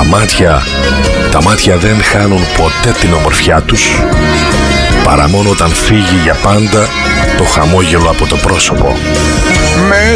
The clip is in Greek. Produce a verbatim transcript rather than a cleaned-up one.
μάτια, τα μάτια δεν χάνουν ποτέ την ομορφιά τους, παρά μόνο όταν φύγει για πάντα το χαμόγελο από το πρόσωπο.